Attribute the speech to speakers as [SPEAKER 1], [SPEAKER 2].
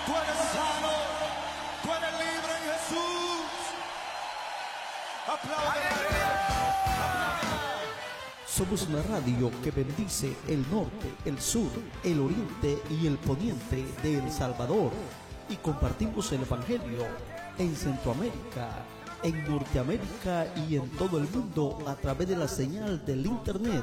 [SPEAKER 1] Tú eres sano, tú eres libre en Jesús. Aplaude.
[SPEAKER 2] Somos una radio que bendice el norte, el sur, el oriente y el poniente de El Salvador, y compartimos el Evangelio en Centroamérica, en Norteamérica y en todo el mundo a través de la señal del Internet